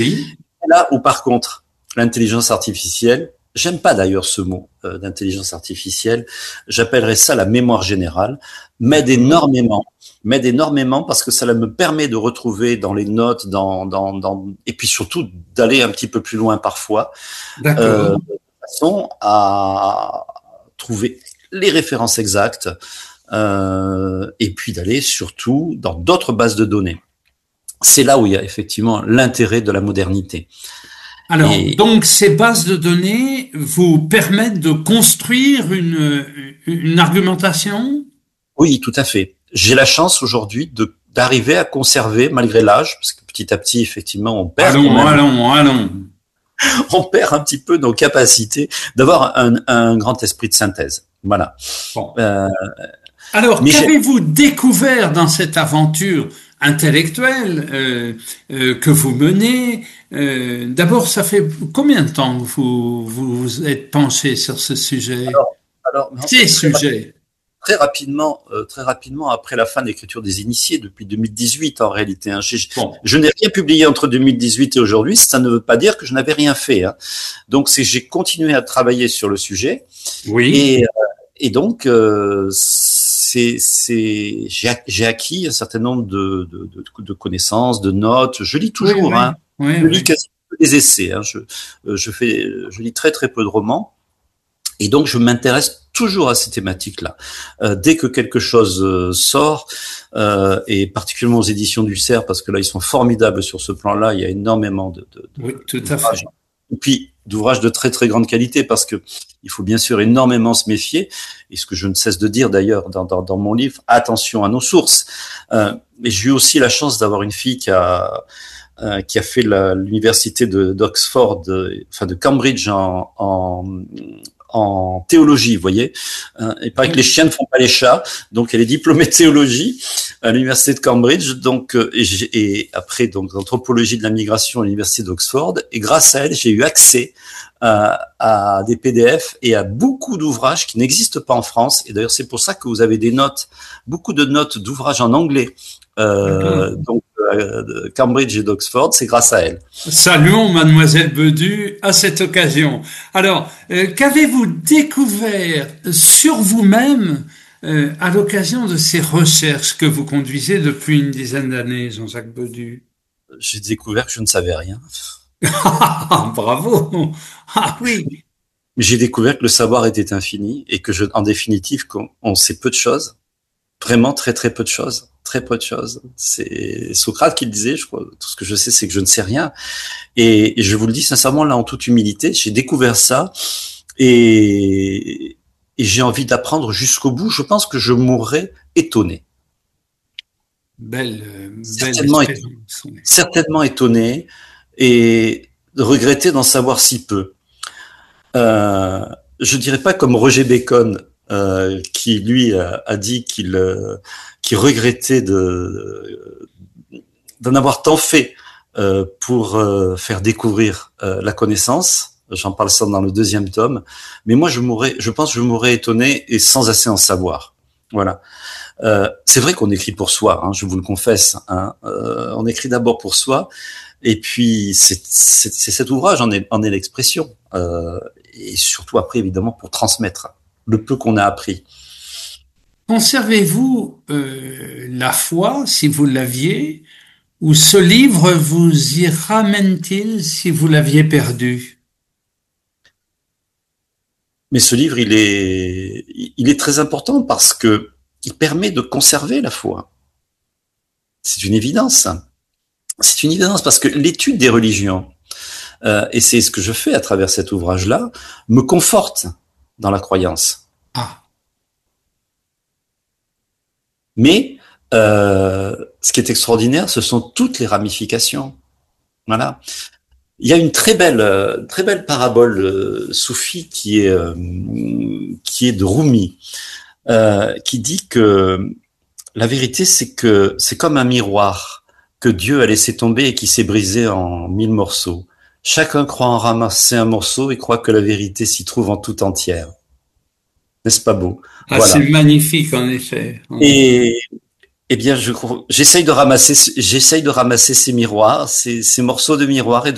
Oui. Là où par contre, l'intelligence artificielle, j'aime pas d'ailleurs ce mot d'intelligence artificielle, j'appellerais ça la mémoire générale, m'aide énormément parce que ça me permet de retrouver dans les notes, et puis surtout d'aller un petit peu plus loin parfois, D'accord. de façon à trouver les références exactes, et puis d'aller surtout dans d'autres bases de données. C'est là où il y a effectivement l'intérêt de la modernité. Alors, Et donc, ces bases de données vous permettent de construire une argumentation? oui, tout à fait. J'ai la chance aujourd'hui d'arriver à conserver, malgré l'âge, parce que petit à petit, effectivement, on perd quand même, Allons. on perd un petit peu nos capacités d'avoir un grand esprit de synthèse. Voilà. Bon. Euh, Alors, mais qu'avez-vous découvert dans cette aventure intellectuelle que vous menez? D'abord, ça fait combien de temps que vous êtes penché sur ce sujet, mais en ces fait, sujets? très rapidement après la fin de l'écriture des Initiés, depuis 2018 en réalité. Hein. Bon, Je n'ai rien publié entre 2018 et aujourd'hui. Ça ne veut pas dire que je n'avais rien fait. Hein. Donc j'ai continué à travailler sur le sujet oui, et donc j'ai acquis un certain nombre de connaissances, de notes. Je lis oui, toujours. oui, Hein. oui, Je lis oui. quasiment des essais. Hein. Je lis très très peu de romans. Et donc, je m'intéresse toujours à ces thématiques-là. Dès que quelque chose sort, et particulièrement aux éditions du Cerf, parce que là, ils sont formidables sur ce plan-là, il y a énormément Oui, tout à d'ouvrages. fait. Et puis, d'ouvrages de très, très grande qualité, parce que il faut bien sûr énormément se méfier, et ce que je ne cesse de dire d'ailleurs dans mon livre, attention à nos sources. Mais j'ai eu aussi la chance d'avoir une fille qui a fait l'université d'Oxford, de Cambridge en théologie, vous voyez. Il paraît que les chiens ne font pas les chats, donc elle est diplômée de théologie à l'université de Cambridge, donc et après donc d'anthropologie de la migration à l'université d'Oxford. Et grâce à elle, j'ai eu accès à des PDF et à beaucoup d'ouvrages qui n'existent pas en France. Et d'ailleurs, c'est pour ça que vous avez des notes, beaucoup de notes d'ouvrages en anglais. Donc de Cambridge et d'Oxford, c'est grâce à elle. Saluons Mademoiselle Bedu à cette occasion. Alors, qu'avez-vous découvert sur vous-même à l'occasion de ces recherches que vous conduisez depuis une dizaine d'années, Jean-Jacques Bedu? J'ai découvert que je ne savais rien. Ah, bravo! Ah oui, J'ai découvert que le savoir était infini et que en définitive, on sait peu de choses. Vraiment très très peu de choses. Très peu de choses. C'est Socrate qui le disait, je crois. Tout ce que je sais, c'est que je ne sais rien. Et je vous le dis sincèrement, là, en toute humilité, j'ai découvert ça et j'ai envie d'apprendre jusqu'au bout. Je pense que je mourrai étonné. belle Certainement, expérience. Oui. certainement étonné et regretter d'en savoir si peu. Je dirais pas comme Roger Bacon, qui lui a dit qu'il regrettait d'en avoir tant fait pour faire découvrir la connaissance. J'en parle ça dans le deuxième tome. Mais moi, je pense que je mourrais étonné et sans assez en savoir. Voilà. C'est vrai qu'on écrit pour soi, hein, je vous le confesse. Hein. On écrit d'abord pour soi, et puis c'est cet ouvrage en est l'expression. Et surtout après, évidemment, pour transmettre le peu qu'on a appris. Conservez-vous la foi, si vous l'aviez, ou ce livre vous y ramène-t-il si vous l'aviez perdu? Mais ce livre, il est très important parce que il permet de conserver la foi. C'est une évidence. C'est une évidence parce que l'étude des religions, et c'est ce que je fais à travers cet ouvrage-là, me conforte dans la croyance. Ah, Mais ce qui est extraordinaire, ce sont toutes les ramifications. Voilà. Il y a une très belle parabole soufie qui est de Rumi, qui dit que la vérité, c'est que c'est comme un miroir que Dieu a laissé tomber et qui s'est brisé en 1000 morceaux. Chacun croit en ramasser un morceau et croit que la vérité s'y trouve en tout entière. N'est-ce pas beau? ah c'est Voilà. magnifique en effet. Et eh bien, j'essaye de ramasser ces miroirs, ces morceaux de miroirs et